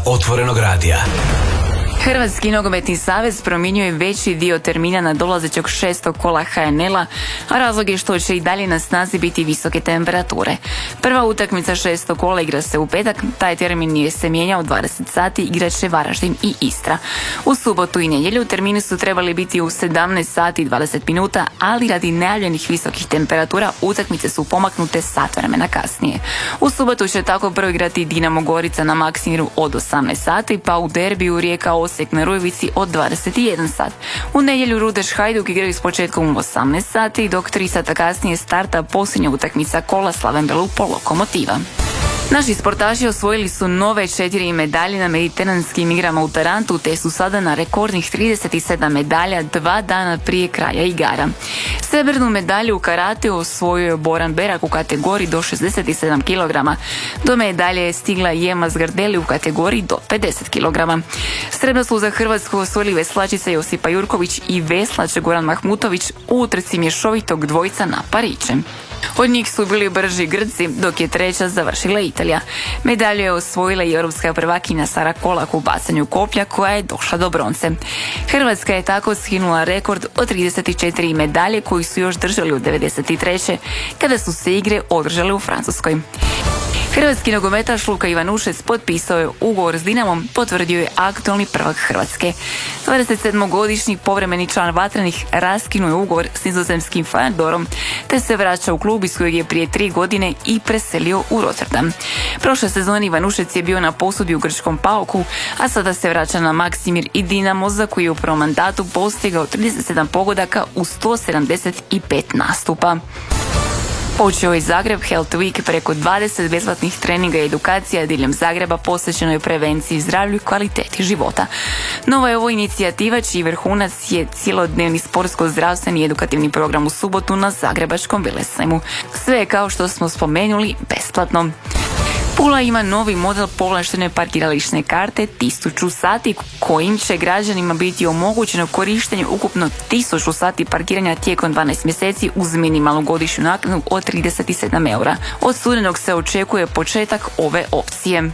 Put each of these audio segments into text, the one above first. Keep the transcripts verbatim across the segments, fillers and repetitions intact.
Otvorenog radija. Hrvatski nogometni savez promijenio je veći dio termina na dolazećeg šestog kola ha en el-a, a razlog je što će i dalje na snazi biti visoke temperature. Prva utakmica šestog kola igra se u petak, taj termin je se mijenjao dvadeset sati, igrat će Varaždin i Istra. U subotu i nedjelju termini su trebali biti u sedamnaest sati i dvadeset minuta, ali radi najavljenih visokih temperatura utakmice su pomaknute sat vremena kasnije. U subotu će tako prvo igrati Dinamo Gorica na Maksimiru od osamnaest sati, pa u derbiju Rijeka Osijek na Rujevici od dvadeset jedan sat. U nedjelju Rudeš Hajduk igraju s početkom u osamnaest sati, dok tri sata kasnije starta posljednja utakmica kola Slaven Belupo Lokomotiva. Naši sportaši osvojili su nove četiri medalje na mediteranskim igrama u Tarantu, te su sada na rekordnih trideset sedam medalja dva dana prije kraja igara. Srebrnu medalju u karateu osvojio je Boran Berak u kategoriji do šezdeset sedam kilograma. Do medalje je stigla Jema Zgardeli u kategoriji do pedeset kilograma. Srebrno su za Hrvatsku osvojili veslačica Josipa Jurković i veslač Goran Mahmutović u utrci mješovitog dvojca na pariće. Od njih su bili brži Grci, dok je treća završila Italija. Medalju je osvojila i europska prvakinja Sara Kolak u bacanju koplja, koja je došla do bronce. Hrvatska je tako skinula rekord od trideset četiri medalje koji su još držali u devedeset treće kada su se igre održale u Francuskoj. Hrvatski nogometaš Luka Ivanušec potpisao je ugovor s Dinamom, potvrdio je aktualni prvak Hrvatske. dvadesetsedmogodišnji povremeni član Vatrenih raskinuo je ugovor s nizozemskim Fejerdorom, te se vraća u klub iz kojeg je prije tri godine i preselio u Rotterdam. Prošle sezone Ivanušec je bio na posudbi u grčkom Pauku, a sada se vraća na Maksimir i Dinamo, za koji je u prvom mandatu postigao trideset sedam pogodaka u sto sedamdeset pet nastupa. Počeo je Zagreb Health Week, preko dvadeset besplatnih treninga i edukacija diljem Zagreba posvećeno je prevenciji, zdravlju i kvaliteti života. Nova je ovo inicijativa čiji vrhunac je cjelodnevni sportsko-zdravstveni i edukativni program u subotu na Zagrebačkom Velesajmu. Sve je, kao što smo spomenuli, besplatno. Pula ima novi model povlaštene parkirališne karte tisuću sati, kojim će građanima biti omogućeno korištenje ukupno tisuću sati parkiranja tijekom dvanaest mjeseci uz minimalnu godišnju naknadu od trideset sedam eura. Od studenog se očekuje početak ove opcije.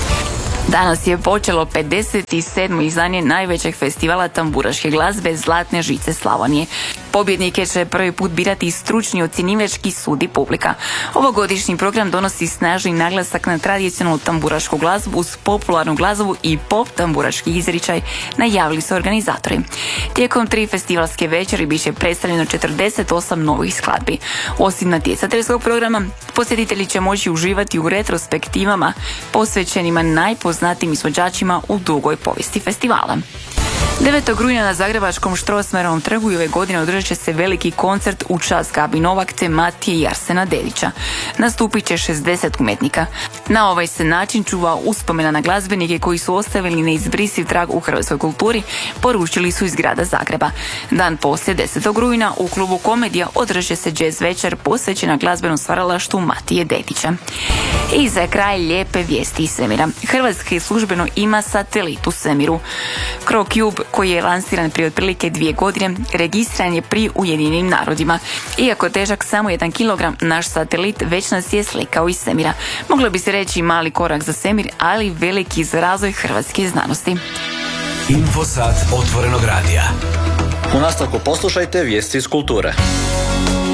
Danas je počelo pedeset sedmo izdanje najvećeg festivala tamburaške glazbe Zlatne žice Slavonije. Pobjednike će prvi put birati stručni ocjenjivački sud i publika. Ovogodišnji program donosi snažni naglasak na tradicionalnu tamburašku glazbu uz popularnu glazbu i pop tamburaški izričaj, najavili su organizatori. Tijekom tri festivalske večeri bit će predstavljeno četrdeset osam novih skladbi. Osim natjecateljskog programa, posjetitelji će moći uživati u retrospektivama posvećenima najpoznatijim izvođačima u dugoj povijesti festivala. devetog rujna na zagrebačkom Strossmayerovom trgu ove godine održat će se veliki koncert u čast Gabi Novak te Matije i Arsena Dedića. Nastupit će šezdeset umjetnika. Na ovaj se način čuva uspomena na glazbenike koji su ostavili neizbrisiv trag u hrvatskoj kulturi, poručili su iz grada Zagreba. Dan poslije, desetog rujna, u klubu Komedija održat će se jazz večer posvećena glazbenom stvaralaštvu Matije Dedića. I za kraj lijepe vijesti iz svemira. Hrvatska službeno ima satelit u svemiru. CroCube, koji je lansiran prije otprilike dvije godine, registriran je pri Ujedinjenim narodima. Iako težak samo jedan kilogram, naš satelit već nas je slikao iz svemira. Moglo bi se reći mali korak za svemir, ali veliki za razvoj hrvatske znanosti. Infosat Otvorenog radija. U nastavku poslušajte vijesti iz kulture.